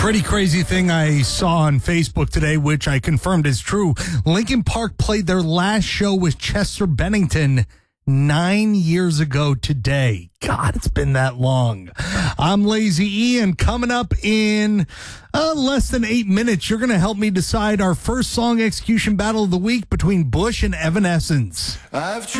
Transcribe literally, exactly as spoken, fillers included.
Pretty crazy thing I saw on Facebook today, which I confirmed is true. Linkin Park played their last show with Chester Bennington nine years ago today. God, it's been that long. I'm Lazy Ian. Coming up in uh, less than eight minutes, you're going to help me decide our first song execution battle of the week between Bush and Evanescence. I've